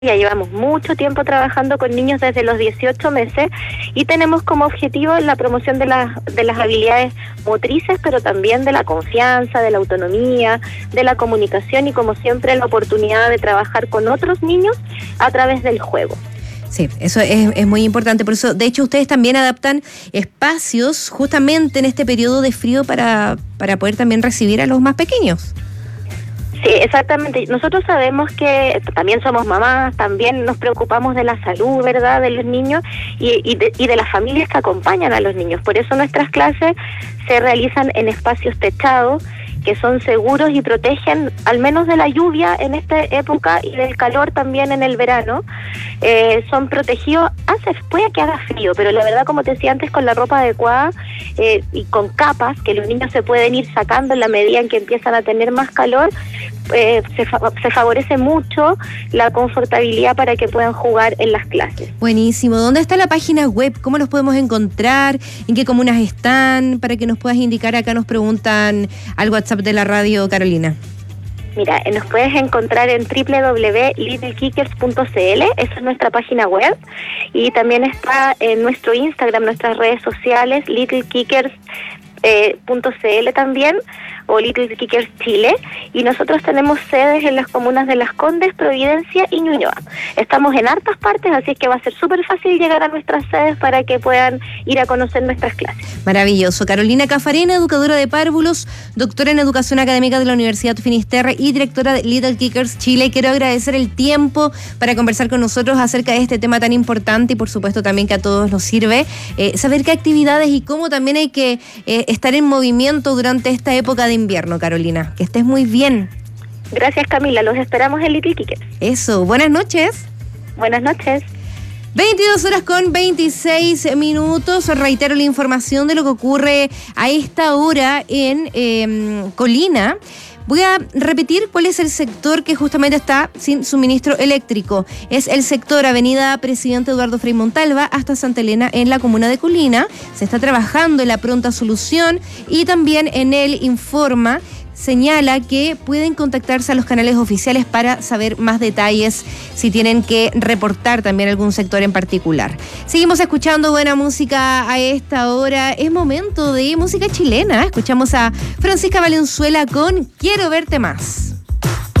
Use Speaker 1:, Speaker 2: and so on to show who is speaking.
Speaker 1: Ya llevamos mucho tiempo trabajando con niños desde los 18 meses y tenemos como objetivo la promoción de las habilidades motrices, pero también de la confianza, de la autonomía, de la comunicación y, como siempre, la oportunidad de trabajar con otros niños a través del juego.
Speaker 2: Sí, eso es muy importante. Por eso, de hecho, ustedes también adaptan espacios justamente en este periodo de frío para poder también recibir a los más pequeños.
Speaker 1: Sí, exactamente. Nosotros sabemos que también somos mamás, también nos preocupamos de la salud, ¿verdad?, de los niños y de las familias que acompañan a los niños. Por eso nuestras clases se realizan en espacios techados, que son seguros y protegen al menos de la lluvia en esta época y del calor también en el verano. Son protegidos, puede que haga frío, pero la verdad, como te decía antes, con la ropa adecuada y con capas que los niños se pueden ir sacando en la medida en que empiezan a tener más calor, se favorece mucho la confortabilidad para que puedan jugar en las clases.
Speaker 2: Buenísimo. ¿Dónde está la página web? ¿Cómo los podemos encontrar? ¿En qué comunas están? Para que nos puedas indicar. Acá nos preguntan al WhatsApp de la radio, Carolina.
Speaker 1: Mira, nos puedes encontrar en www.littlekickers.cl, esa es nuestra página web, y también está en nuestro Instagram, nuestras redes sociales, littlekickers.cl también, o Little Kickers Chile, y nosotros tenemos sedes en las comunas de Las Condes, Providencia y Ñuñoa. Estamos en hartas partes, así es que va a ser súper fácil llegar a nuestras sedes para que puedan ir a conocer nuestras clases.
Speaker 2: Maravilloso. Carolina Cafarena, educadora de párvulos, doctora en educación académica de la Universidad Finisterre y directora de Little Kickers Chile. Quiero agradecer el tiempo para conversar con nosotros acerca de este tema tan importante y, por supuesto, también que a todos nos sirve saber qué actividades y cómo también hay que estar en movimiento durante esta época de invierno, Carolina. Que estés muy bien.
Speaker 1: Gracias, Camila. Los esperamos en Little Kickers.
Speaker 2: Eso. Buenas noches.
Speaker 1: Buenas noches.
Speaker 2: 22:26. Reitero la información de lo que ocurre a esta hora en Colina. Voy a repetir cuál es el sector que justamente está sin suministro eléctrico. Es el sector Avenida Presidente Eduardo Frei Montalva hasta Santa Elena en la comuna de Colina. Se está trabajando en la pronta solución y también en el informa señala que pueden contactarse a los canales oficiales para saber más detalles si tienen que reportar también algún sector en particular. Seguimos escuchando buena música a esta hora. Es momento de música chilena. Escuchamos a Francisca Valenzuela con Quiero verte más.